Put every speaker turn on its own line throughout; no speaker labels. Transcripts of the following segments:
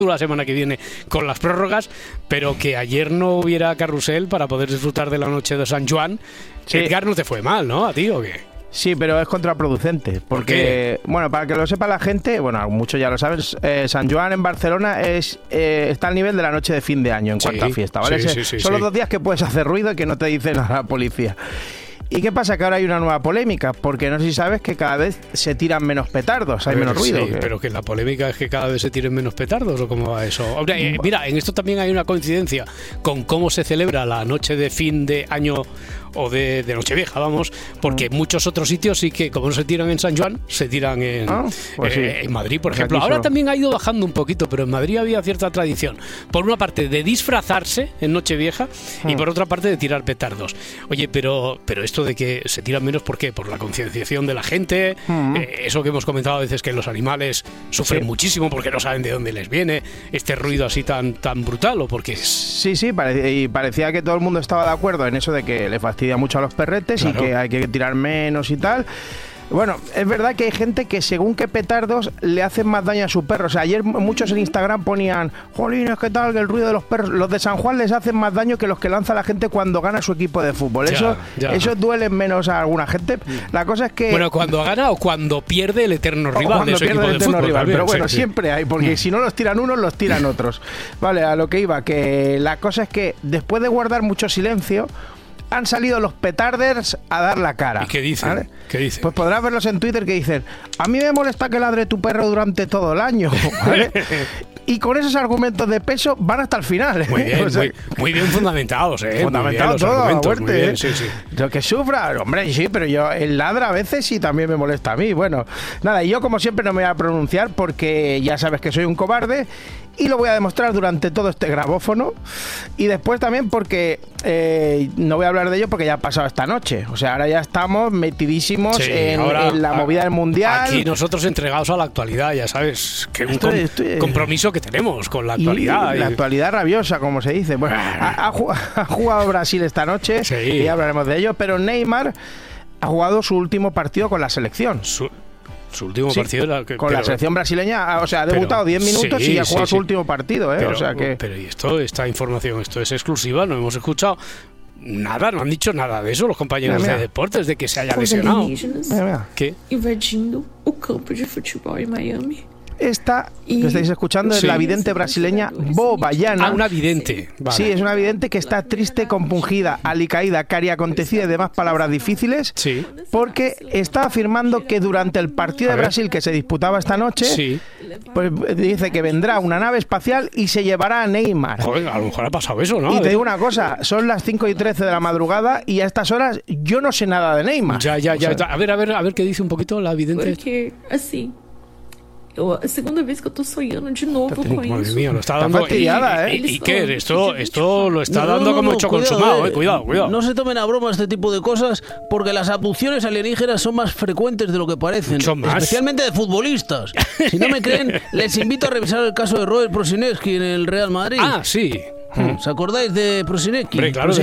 la semana que viene con las prórrogas, pero que ayer no hubiera carrusel para poder disfrutar de la noche de San Juan. Sí. Edgar, no te fue mal, ¿no? ¿A ti o qué?
Sí, pero es contraproducente, porque, bueno, para que lo sepa la gente, bueno, muchos ya lo saben, San Juan en Barcelona está al nivel de la noche de fin de año en cuanto a fiesta, ¿vale? Son los 2 días que puedes hacer ruido y que no te dice nada la policía. ¿Y qué pasa? Que ahora hay una nueva polémica, porque no sé si sabes que cada vez se tiran menos petardos, hay menos ruido.
Sí, pero que la polémica es que cada vez se tiren menos petardos, ¿o cómo va eso? Hombre, mira, en esto también hay una coincidencia con cómo se celebra la noche de fin de año o de Nochevieja, vamos, porque muchos otros sitios sí que, como no se tiran en San Juan, se tiran en Madrid, por ejemplo. Ahora también ha ido bajando un poquito, pero en Madrid había cierta tradición, por una parte de disfrazarse en Nochevieja y por otra parte de tirar petardos. Oye, pero esto de que se tiran menos, ¿por qué? Por la concienciación de la gente, eso que hemos comentado a veces, que los animales sufren muchísimo porque no saben de dónde les viene este ruido así tan brutal, ¿o por qué?
Sí, y parecía que todo el mundo estaba de acuerdo en eso de que le fastidia mucho a los perretes, claro, y que hay que tirar menos y tal. Bueno, es verdad que hay gente que según qué petardos le hacen más daño a su perro. O sea, ayer muchos en Instagram ponían, jolines, ¿qué tal? Que el ruido de los perros, los de San Juan les hacen más daño que los que lanza la gente cuando gana su equipo de fútbol. Eso duele menos a alguna gente. La cosa es que...
Bueno, cuando gana o cuando pierde el eterno rival.
Cuando pierde el eterno rival. Pero bueno, siempre hay, porque si no los tiran unos, los tiran otros. Vale, a lo que iba, que la cosa es que después de guardar mucho silencio, han salido los petarders a dar la cara.
¿Y qué dicen?
¿Vale?
¿Qué dicen?
Pues podrás verlos en Twitter que dicen, a mí me molesta que ladre tu perro durante todo el año, ¿vale? Y con esos argumentos de peso van hasta el final.
Muy bien, muy bien fundamentados, ¿eh?
Fundamentado todo, a muerte.
Bien, sí.
Lo que sufra, hombre, sí, pero el ladra a veces y también me molesta a mí. Bueno, nada, y yo como siempre no me voy a pronunciar porque ya sabes que soy un cobarde y lo voy a demostrar durante todo este grabófono. Y después también porque no voy a hablar de ello porque ya ha pasado esta noche. O sea, ahora ya estamos metidísimos en la movida del Mundial.
Aquí nosotros entregados a la actualidad, ya sabes, que un compromiso que tenemos con la actualidad.
La actualidad rabiosa, como se dice. Bueno, ha jugado Brasil esta noche, y hablaremos de ello, pero Neymar ha jugado su último partido con la selección. Su último partido con la selección brasileña, o sea, ha debutado 10 minutos y ha jugado su último partido,
pero,
o sea que...
Pero y esta información, esto es exclusiva, no hemos escuchado nada, no han dicho nada de eso los compañeros de deportes, de que se haya lesionado.
¿Qué? Invadindo el campo de fútbol en Miami.
Esta que estáis escuchando es la vidente brasileña Bo Bayana.
Una vidente. Vale.
Sí, es una vidente que está triste, compungida, alicaída, cariacontecida y demás palabras difíciles, porque está afirmando que durante el partido de Brasil que se disputaba esta noche, pues dice que vendrá una nave espacial y se llevará a Neymar.
Joder, a lo mejor ha pasado eso, ¿no?
Y te digo una cosa, son las 5:13 de la madrugada y a estas horas yo no sé nada de Neymar.
Ya. O sea, a ver qué dice un poquito la vidente.
Porque, así... a segunda vez que eu tô sonhando de novo com
Madre
isso.
mía, lo está dando. ¿Y qué? Esto lo está dando como hecho consumado, cuidado.
No se tomen a broma este tipo de cosas, porque las abducciones alienígenas son más frecuentes de lo que parecen. Especialmente de futbolistas. Si no me creen, les invito a revisar el caso de Robert Prosinecki en el Real Madrid.
Ah, sí.
¿Os acordáis de Prosinecki?
Claro,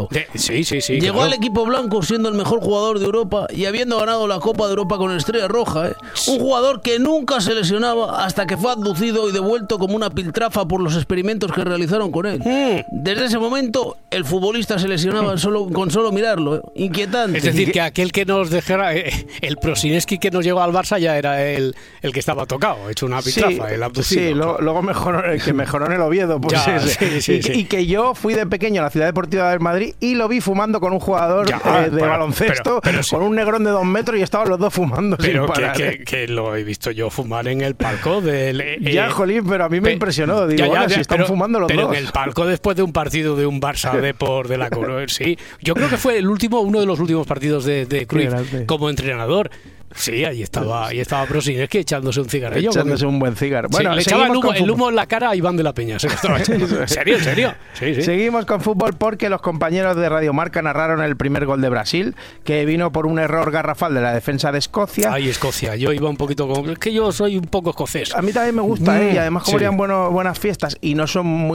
sí.
Llegó al equipo blanco siendo el mejor jugador de Europa y habiendo ganado la Copa de Europa con Estrella Roja. Un jugador que nunca se lesionaba hasta que fue abducido y devuelto como una piltrafa por los experimentos que realizaron con él. Desde ese momento, el futbolista se lesionaba con solo mirarlo. Inquietante.
Es decir, que aquel que nos dejara, el Prosinecki que nos llegó al Barça ya era el que estaba tocado, hecho una piltrafa, el abducido.
Sí, luego mejoró en el Oviedo. Pues
sí.
Y que yo fui de pequeño a la Ciudad Deportiva del Madrid y lo vi fumando con un jugador de baloncesto, con un negrón de 2 metros y estaban los dos fumando sin parar.
Que lo he visto yo fumar en el palco del...
jolín, pero a mí me impresionó. Digo, si están fumando los dos.
Pero en el palco después de un partido de un Barça Depor de la Cruyff, sí. Yo creo que fue uno de los últimos partidos de Cruyff como entrenador. Sí, ahí estaba Prosinecki echándose un cigarrillo.
Echándose un buen cigarro. Bueno,
le echaba el humo en la cara a Iván de la Peña. ¿En serio? Sí.
Seguimos con fútbol porque los compañeros de Radio Marca narraron el primer gol de Brasil, que vino por un error garrafal de la defensa de Escocia.
Ay, Escocia. Yo iba un poquito como... Es que yo soy un poco escocés.
A mí también me gusta, y además como harían buenas fiestas y no son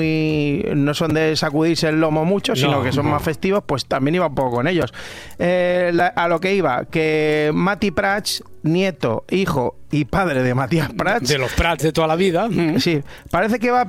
de sacudirse el lomo mucho, sino que son más festivos, pues también iba un poco con ellos. A lo que iba, que Mati Prats Prats, nieto, hijo y padre de Matías Prats.
De los Prats de toda la vida.
Sí, parece que va